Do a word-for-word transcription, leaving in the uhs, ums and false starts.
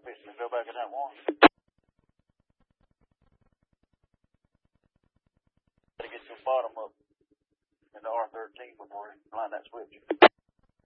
fixing to go back in that one. Gotta get to the bottom of in the R thirteen before you line that switch.